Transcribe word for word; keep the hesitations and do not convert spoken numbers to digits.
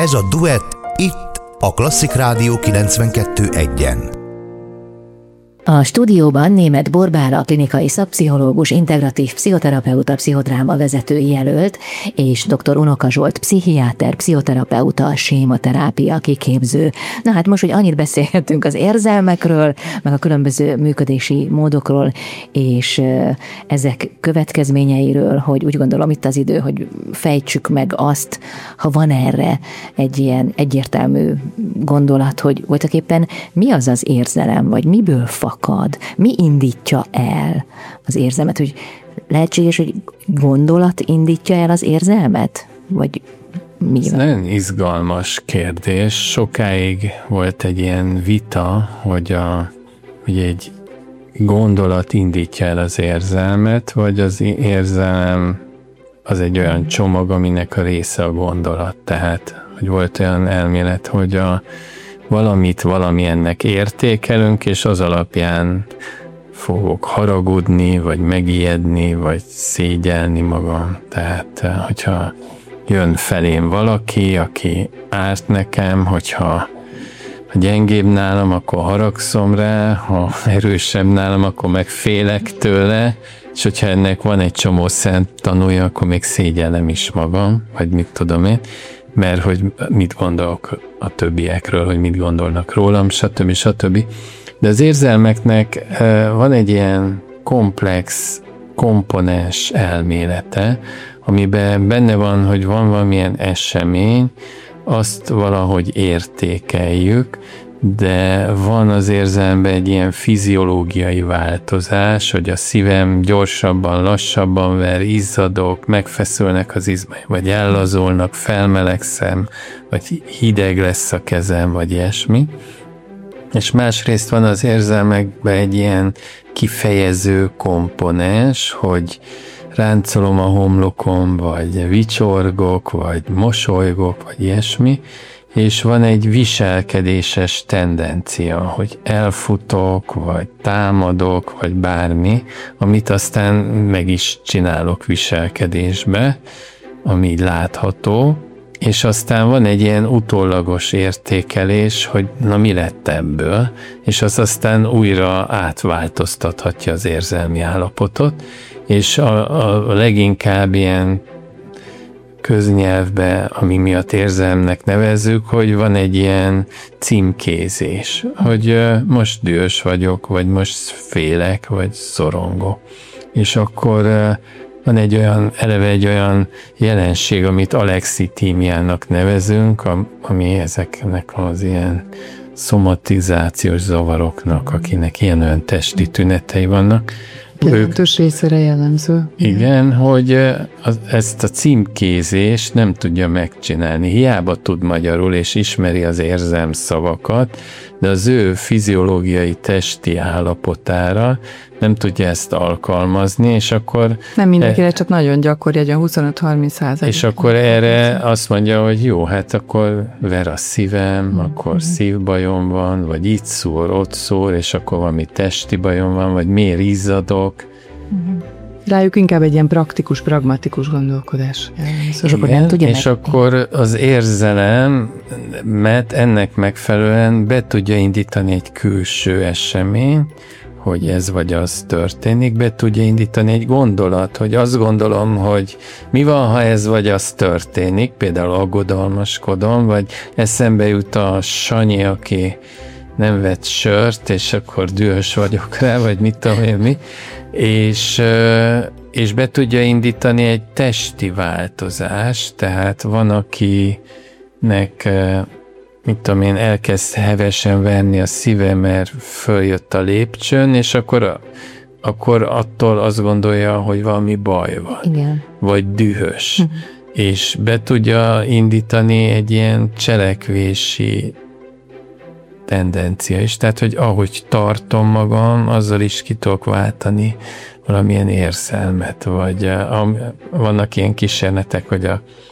Ez a Duett itt a Klasszik Rádió kilencvenkettő egyen. A stúdióban Németh Borbála, klinikai szakpszichológus, integratív pszichoterapeuta, pszichodráma vezetői jelölt, és dr. Unoka Zsolt, pszichiáter, pszichoterapeuta, sématerápia kiképző. Na hát most, hogy annyit beszélhetünk az érzelmekről, meg a különböző működési módokról, és ezek következményeiről, hogy úgy gondolom itt az idő, hogy fejtsük meg azt, ha van erre egy ilyen egyértelmű gondolat, hogy voltaképpen mi az az érzelem, vagy miből fakad, mi indítja el az érzelmet, hogy lehetséges, hogy gondolat indítja el az érzelmet, vagy mi? Ez nagyon izgalmas kérdés. Sokáig volt egy ilyen vita, hogy, a, hogy egy gondolat indítja el az érzelmet, vagy az érzelem az egy olyan csomag, aminek a része a gondolat. Tehát, hogy volt olyan elmélet, hogy a valamit valamilyennek értékelünk, és az alapján fogok haragudni, vagy megijedni, vagy szégyelni magam. Tehát, hogyha jön felém valaki, aki árt nekem, hogyha ha gyengébb nálam, akkor haragszom rá, ha erősebb nálam, akkor meg félek tőle, és hogyha ennek van egy csomó szent tanúja, akkor még szégyellem is magam, vagy mit tudom én, mert hogy mit gondolok a többiekről, hogy mit gondolnak rólam, stb. stb. De az érzelmeknek van egy ilyen komplex, komponens elmélete, amiben benne van, hogy van valamilyen esemény, azt valahogy értékeljük, de van az érzelemben egy ilyen fiziológiai változás, hogy a szívem gyorsabban, lassabban ver, izzadok, megfeszülnek az izmaim, vagy ellazulnak, felmelegszem, vagy hideg lesz a kezem, vagy ilyesmi. És másrészt van az érzelmekben egy ilyen kifejező komponens, hogy ráncolom a homlokom, vagy vicsorgok, vagy mosolygok, vagy ilyesmi, és van egy viselkedéses tendencia, hogy elfutok, vagy támadok, vagy bármi, amit aztán meg is csinálok viselkedésbe, ami látható, és aztán van egy ilyen utólagos értékelés, hogy na mi lett ebből, és az aztán újra átváltoztathatja az érzelmi állapotot, és a, a leginkább ilyen köznyelvben, ami miatt érzelmnek nevezzük, hogy van egy ilyen címkézés, hogy most dühös vagyok, vagy most félek, vagy szorongok. És akkor van egy olyan, eleve egy olyan jelenség, amit alexitímiának nevezünk, ami ezeknek az ilyen szomatizációs zavaroknak, akinek ilyen olyan testi tünetei vannak. Jelentős részére jellemző. Igen, hogy az, ezt a címkézést nem tudja megcsinálni. Hiába tud magyarul, és ismeri az érzelmszavakat, de az ő fiziológiai testi állapotára nem tudja ezt alkalmazni, és akkor... Nem mindenkire, e, csak nagyon gyakori, egy huszonöt-harminc százalék. És akkor erre azt mondja, hogy jó, hát akkor ver a szívem, mm. akkor mm. szívbajom van, vagy itt szúr, ott szúr, és akkor valami testi bajom van, vagy miért izzadok. Mm. Rájuk inkább egy ilyen praktikus, pragmatikus gondolkodás. Szóval igen, nem és meg... akkor az érzelem, mert ennek megfelelően be tudja indítani egy külső esemény, hogy ez vagy az történik, be tudja indítani egy gondolat, hogy azt gondolom, hogy mi van, ha ez vagy az történik, például aggodalmaskodom, vagy eszembe jut a Sanyi, aki nem vett sört, és akkor dühös vagyok rá, vagy mit tudom én mi, és, és be tudja indítani egy testi változást, tehát van, akinek mit tudom én, elkezd hevesen verni a szíve, mert följött a lépcsőn, és akkor, akkor attól azt gondolja, hogy valami baj van. Igen. Vagy dühös. Uh-huh. És be tudja indítani egy ilyen cselekvési tendencia is. Tehát, hogy ahogy tartom magam, azzal is ki tudok váltani valamilyen érzelmet, vagy a, vannak ilyen kísérletek, hogy a